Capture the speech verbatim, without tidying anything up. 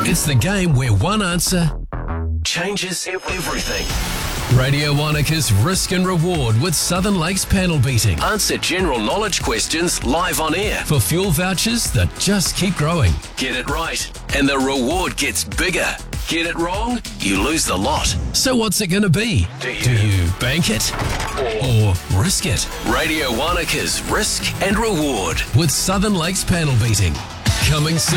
It's the game where one answer changes everything. Radio Wanaka's Risk and Reward with Southern Lakes panel beating. Answer general knowledge questions live on air for fuel vouchers that just keep growing. Get it right, and the reward gets bigger. Get it wrong, you lose the lot. So what's it going to be? Do you, Do you bank it or, or risk it? Radio Wanaka's Risk and Reward with Southern Lakes panel beating. Coming soon.